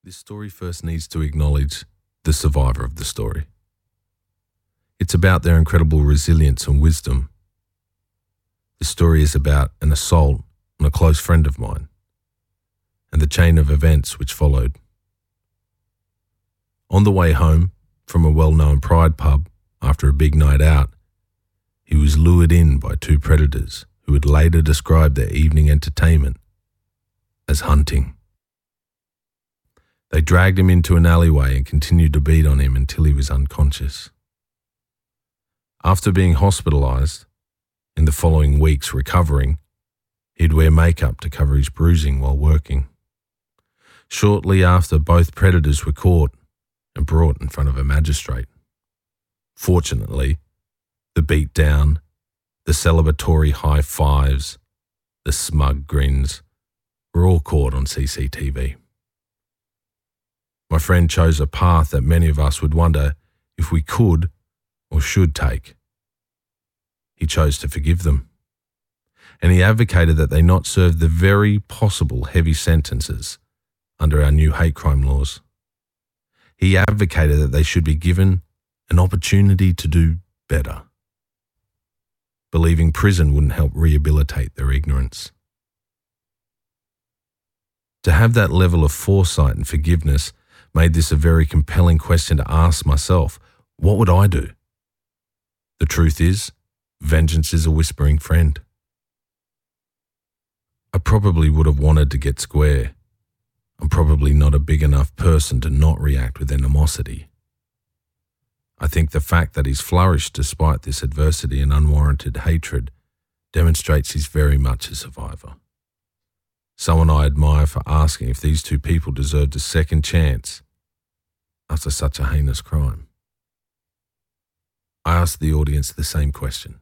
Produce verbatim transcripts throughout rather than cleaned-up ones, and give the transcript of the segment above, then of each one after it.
This story first needs to acknowledge the survivor of the story. It's about their incredible resilience and wisdom. The story is about an assault on a close friend of mine and the chain of events which followed. On the way home from a well-known Pride pub after a big night out, he was lured in by two predators who would later describe their evening entertainment as hunting. They dragged him into an alleyway and continued to beat on him until he was unconscious. After being hospitalised, in the following weeks recovering, he'd wear makeup to cover his bruising while working. Shortly after, both predators were caught and brought in front of a magistrate. Fortunately, the beat-down, the celebratory high fives, the smug grins were all caught on C C T V. My friend chose a path that many of us would wonder if we could or should take. He chose to forgive them, and he advocated that they not serve the very possible heavy sentences under our new hate crime laws. He advocated that they should be given an opportunity to do better, believing prison wouldn't help rehabilitate their ignorance. To have that level of foresight and forgiveness made this a very compelling question to ask myself. What would I do? The truth is, vengeance is a whispering friend. I probably would have wanted to get square. I'm probably not a big enough person to not react with animosity. I think the fact that he's flourished despite this adversity and unwarranted hatred demonstrates he's very much a survivor. Someone I admire for asking if these two people deserved a second chance after such a heinous crime. I asked the audience the same question.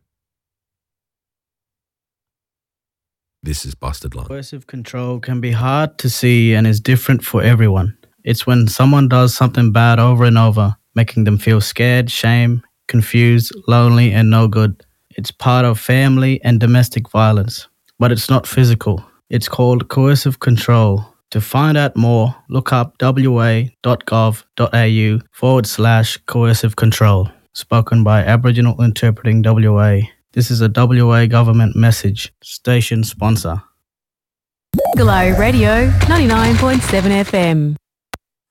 This is Busted Lunch. Coercive control can be hard to see and is different for everyone. It's when someone does something bad over and over, making them feel scared, shame, confused, lonely, and no good. It's part of family and domestic violence, but it's not physical. It's called coercive control. To find out more, look up wa.gov.au forward slash coercive control. Spoken by Aboriginal Interpreting W A. This is a W A government message. Station sponsor. Glow Radio ninety-nine point seven F M.